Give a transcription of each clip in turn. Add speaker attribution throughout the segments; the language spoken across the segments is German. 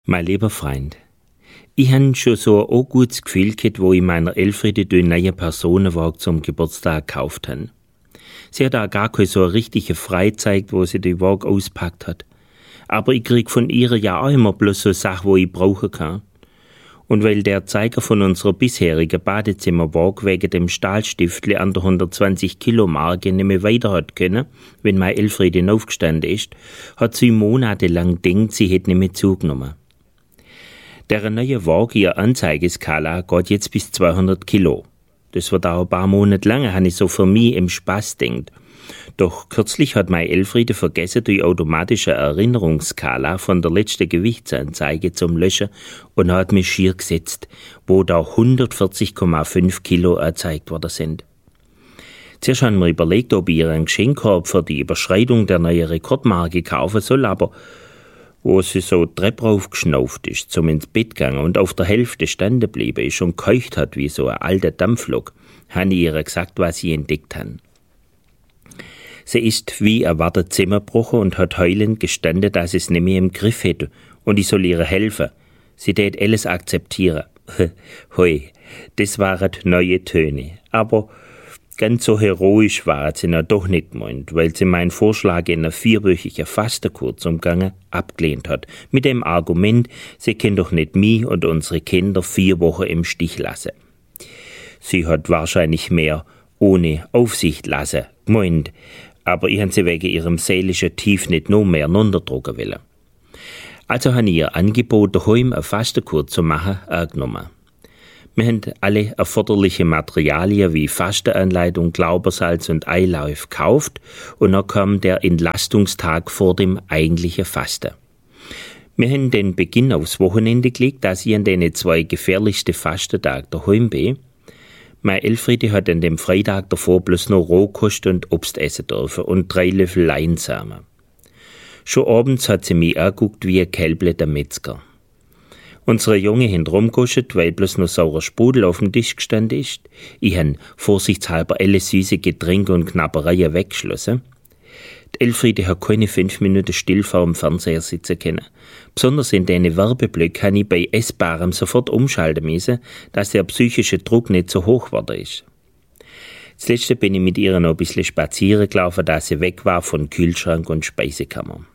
Speaker 1: Mein lieber Freund, ich habe schon so ein gutes Gefühl gehabt, wo ich meiner Elfriede den neuen Personenwagen zum Geburtstag gekauft habe. Sie hat auch gar keine so eine richtige Freizeit, wo sie den Wagen auspackt hat. Aber ich krieg von ihr ja auch immer bloß so Sachen, wo ich brauchen kann. Und weil der Zeiger von unserer bisherigen Badezimmerwagen wegen dem Stahlstiftli an der 120-Kilo-Marke nicht mehr weiter hat können, wenn meine Elfriede aufgestanden ist, hat sie monatelang gedacht, sie hätte nicht mehr zugenommen. Der neue Wagen, ihre Anzeigeskala, geht jetzt bis 200 Kilo. Das wird auch ein paar Monate lang, habe ich so für mich im Spaß gedacht. Doch kürzlich hat meine Elfriede vergessen, die automatische Erinnerungsskala von der letzten Gewichtsanzeige zum Löschen und hat mich schier gesetzt, wo da 140,5 Kilo erzeigt worden sind. Zuerst haben wir überlegt, ob ich ihr einen Geschenkkorb für die Überschreitung der neuen Rekordmarke kaufen soll, aber wo sie so die Treppe raufgeschnauft ist, zum ins Bett gegangen und auf der Hälfte standen geblieben ist und keucht hat wie so ein alter Dampflok, habe ich ihr gesagt, was sie entdeckt haben. Sie ist wie erwartet zusammengebrochen und hat heulend gestanden, dass es nicht mehr im Griff hätte und ich soll ihr helfen. Sie tät alles akzeptieren. Hoi, das waren neue Töne, aber ganz so heroisch war sie noch doch nicht gemeint, weil sie meinen Vorschlag in einer 4-wöchigen Fastenkur umgangen abgelehnt hat, mit dem Argument, sie kann doch nicht mich und unsere Kinder 4 Wochen im Stich lassen. Sie hat wahrscheinlich mehr ohne Aufsicht lassen gemeint, aber ich habe sie wegen ihrem seelischen Tief nicht noch mehr runterdrücken wollen. Also habe ich ihr angeboten, daheim eine Fastenkur zu machen, angenommen. Wir haben alle erforderlichen Materialien wie Fastenanleitung, Glaubersalz und Eilauf gekauft und dann kam der Entlastungstag vor dem eigentlichen Fasten. Wir haben den Beginn aufs Wochenende gelegt, dass ich an den 2 gefährlichsten Fastentagen daheim bin. Meine Elfriede hat an dem Freitag davor bloß noch Rohkost und Obst essen dürfen und 3 Löffel Leinsamen. Schon abends hat sie mich angeguckt wie ein Kälble der Metzger. Unsere Junge haben rumgekostet, weil bloß noch saurer Sprudel auf dem Tisch gestanden ist. Ich habe vorsichtshalber alle süße Getränke und Knabbereien weggeschlossen. Die Elfriede hat keine 5 Minuten still vor dem Fernseher sitzen können. Besonders in diesen Werbeblöcken habe ich bei Essbarem sofort umschalten müssen, dass der psychische Druck nicht so hoch geworden ist. Zuletzt bin ich mit ihr noch ein bisschen spazieren gelaufen, da sie weg war von Kühlschrank und Speisekammer.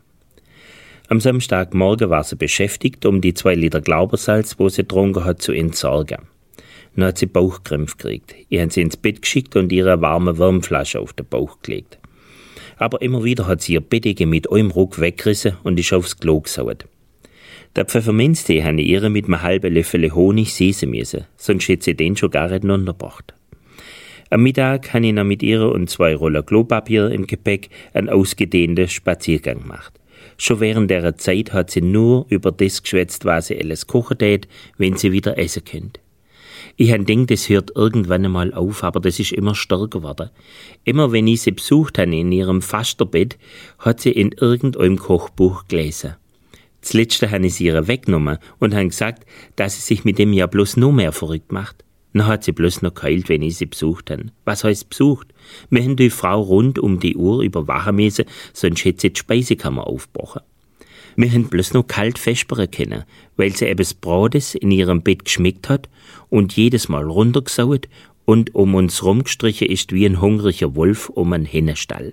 Speaker 1: Am Samstagmorgen war sie beschäftigt, um die 2 Liter Glaubersalz, wo sie getrunken hat, zu entsorgen. Dann hat sie Bauchkrämpfe gekriegt. Ich habe sie ins Bett geschickt und ihre warme Wärmflasche auf den Bauch gelegt. Aber immer wieder hat sie ihr Bettdecke mit einem Ruck weggerissen und ist aufs Klo gesaut. Der Pfefferminztee habe ich ihr mit einem halben Löffel Honig süßen müssen, sonst hätte sie den schon gar nicht runtergebracht. Am Mittag habe ich noch mit ihr und 2 Rollen Klopapier im Gepäck einen ausgedehnten Spaziergang gemacht. Schon während der Zeit hat sie nur über das geschwätzt, was sie alles kochen tät, wenn sie wieder essen könnt. Ich habe gedacht, das hört irgendwann einmal auf, aber das ist immer stärker geworden. Immer wenn ich sie besucht habe in ihrem Fasterbett, hat sie in irgendeinem Kochbuch gelesen. Zuletzt habe ich sie ihr weggenommen und habe gesagt, dass sie sich mit dem ja bloß noch mehr verrückt macht. Dann hat sie bloß noch geheult, wenn ich sie besucht habe. Was heißt besucht? Wir haben die Frau rund um die Uhr überwachen müssen, sonst hätte sie die Speisekammer aufgebrochen. Wir haben bloß noch kalt vespern können, weil sie etwas Brotes in ihrem Bett geschmeckt hat und jedes Mal runtergesaut und um uns rumgestrichen ist wie ein hungriger Wolf um einen Hennenstall.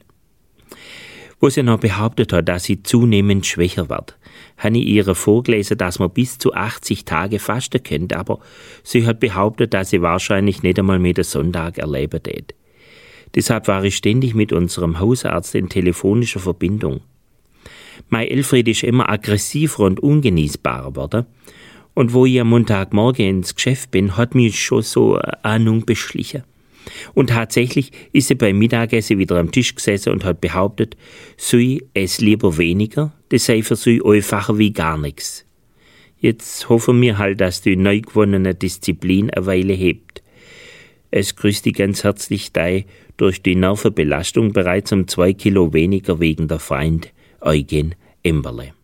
Speaker 1: Wo sie noch behauptet hat, dass sie zunehmend schwächer wird, habe ich ihr vorgelesen, dass man bis zu 80 Tage fasten könnte, aber sie hat behauptet, dass sie wahrscheinlich nicht einmal mehr den Sonntag erleben wird. Deshalb war ich ständig mit unserem Hausarzt in telefonischer Verbindung. Meine Elfriede ist immer aggressiver und ungenießbarer geworden. Und wo ich am Montagmorgen ins Geschäft bin, hat mich schon so eine Ahnung beschlichen. Und tatsächlich ist sie beim Mittagessen wieder am Tisch gesessen und hat behauptet, sie esse lieber weniger, das sei für sie einfacher wie gar nichts. Jetzt hoffen wir halt, dass die neu gewonnene Disziplin eine Weile hebt. Es grüßt dich ganz herzlich dein durch die Nervenbelastung bereits um 2 Kilo weniger wegen der Freund Eugen Imberle.